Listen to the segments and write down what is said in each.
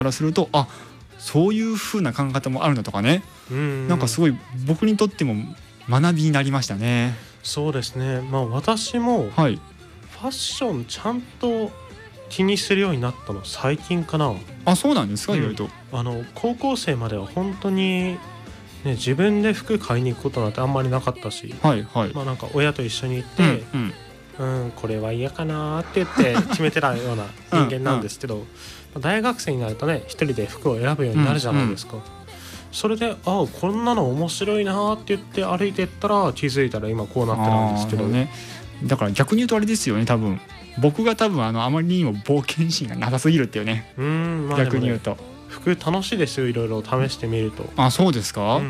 からすると、あ、そういう風な考え方もあるんだとかね、なんかすごい僕にとっても学びになりましたね。 そうですね。私もフはい。 ァッションちゃんと気にするようになったの最近かな。 あ、そうなんですか、意外と。 高校生までは本当にね、自分で服買いに行くことなんてあんまりなかったし、 はいはい。 なんか親と一緒に行って、これは嫌かなって言って決めてたような人間なんですけど、大学生になるとね、一人で服を選ぶようになるじゃないですか。それでこんなの面白いなって言って歩いていったら、気づいたら今こうなってるんですけどね。だから逆に言うとあれですよね、僕があまりにも冒険心がなさすぎるっていうね。逆に言うと服楽しいですよ、いろいろ試してみると。 あ、そうですか。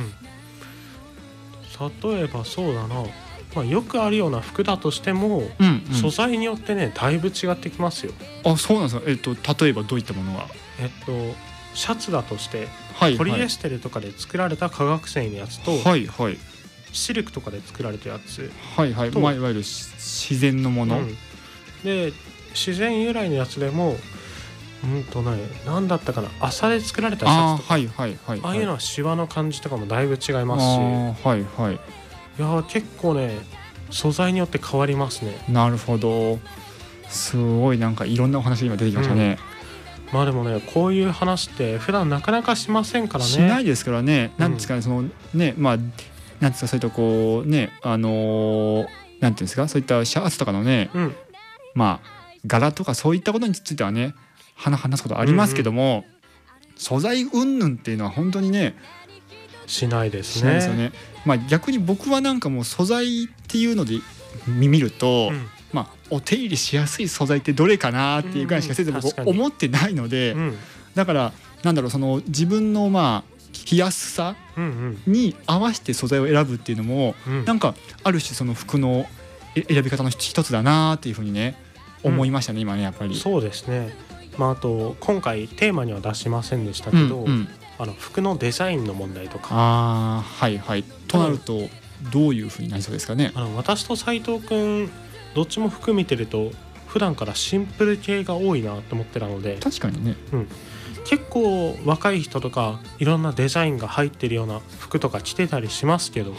例えばそうだな、よくあるような服だとしても、素材によってねだいぶ違ってきますよ。 あ、そうなんですか。例えばどういったものが。 シャツだとして、ポリエステルとかで作られた化学繊維のやつと、シルクとかで作られたやつ、 いわゆる自然のもの、 で自然由来のやつでも何だったかな、麻で作られたシャツとか、ああいうのはシワの感じとかもだいぶ違いますし、いや結構ね素材によって変わりますね。 なるほど。すごいなんかいろんなお話が今出てきましたね。 でもね、こういう話って普段なかなかしませんからね。 しないですからね。なんですかね、そのね、なんですか、そういったこうね、なんていうんですか、そういったシャツとかのね、柄とかそういったことについてはね、話すことありますけども、素材云々っていうのは本当にね、 しないですね。 しないですよね。逆に僕はなんかもう素材っていうので見ると、お手入れしやすい素材ってどれかなっていうぐらいしかせず僕思ってないので、だからその自分の着やすさに合わせて素材を選ぶっていうのも、なんかある種その服の選び方の一つだなっていうふうにね思いましたね、今ね、やっぱり。 そうですね。あと今回テーマには出しませんでしたけど、服のデザインの問題とか。 となるとどういうふうになりそうですかね。 私と斉藤くんどっちも服見てると普段からシンプル系が多いなって思ってたので、 確かにね、 結構若い人とかいろんなデザインが入ってるような服とか着てたりしますけど、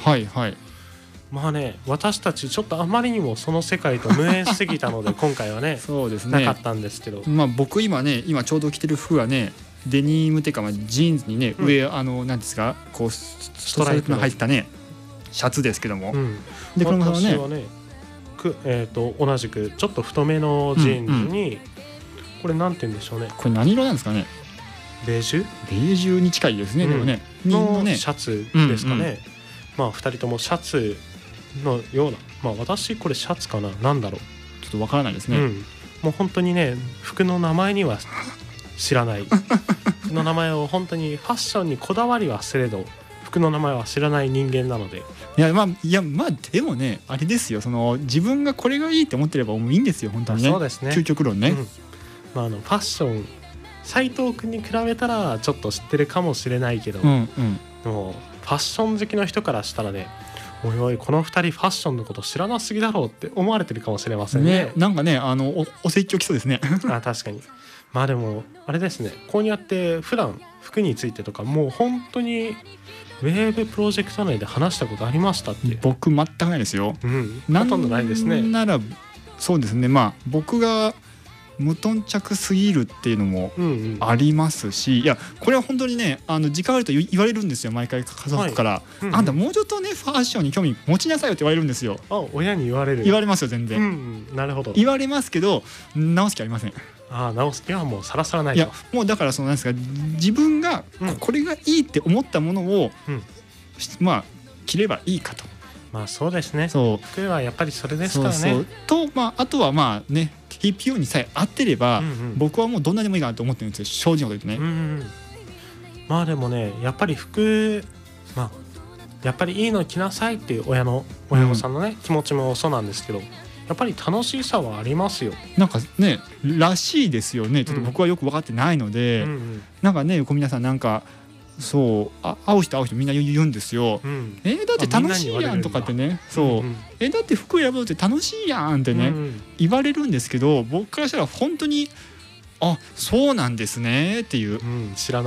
私たちちょっとあまりにもその世界と無縁すぎたので今回はねそうですね、 なかったんですけど、 僕今ちょうど着てる服はね、デニムっていうかジーンズにね、上なんですか、こうストライプの入ったねシャツですけども、 でこの私はね同じくちょっと太めのジーンズに、これなんて言うんでしょうね、 これ何色なんですかね。 ベージュに近いですね、でもねのシャツですかね。2人ともシャツのような、私これシャツかな、なんだろう、 ちょっとわからないですね。 もう本当にね、服の名前には知らない服の名前を本当にファッションにこだわりはすれど服の名前は知らない人間なので、 でもね、あれですよ、その自分がこれがいいって思ってればもういいんですよ、本当にね。 そうですね、 究極論ね。 ファッション斉藤君に比べたらちょっと知ってるかもしれないけど、でもファッション好きの人からしたらね、おいおいこの2人ファッションのこと知らなすぎだろうって思われてるかもしれませんね。 なんかね、お説教きそうですね。 確かに。でもあれですね、こうやって普段服についてとかもう本当にウェーブプロジェクト内で話したことありましたって。 僕全くないですよ。 ほとんどないですね。 ならそうですね、僕が無頓着すぎるっていうのもありますし、いやこれは本当にね、時間あると言われるんですよ、毎回家族から、あんたもうちょっとねファッションに興味持ちなさいよって言われるんですよ。 親に言われますよ、全然、 なるほど、 言われますけど直す気ありません。 直す気はもうさらさらないと。 いやもうだからそのなんですか、自分がこれがいいって思ったものを、着ればいいかと。 そうですね、服はやっぱりそれですからね。 とあとはね、TPO にさえ合ってれば、僕はもうどんなでもいいかなと思ってるんですよ、正直なこと言ってね。 でもね、やっぱり服やっぱりいいの着なさいっていう親御さんのね、気持ちもそうなんですけど、やっぱり楽しさはありますよ。 なんかねらしいですよね。ちょっと僕はよく分かってないので、なんかね、皆さんなんかそう会う人みんな言うんですよ。だって楽しいやんとかってね、だって服選ぶのって楽しいやんってね、言われるんですけど、僕からしたら本当にあそうなんですねっていう、 知ら